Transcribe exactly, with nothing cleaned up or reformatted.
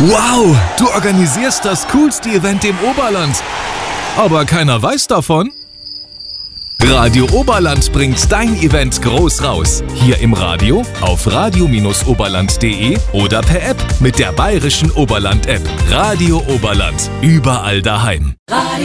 Wow, du organisierst das coolste Event im Oberland. Aber keiner weiß davon? Radio Oberland bringt dein Event groß raus. Hier im Radio, auf radio oberland punkt de oder per App mit der bayerischen Oberland-App. Radio Oberland, überall daheim.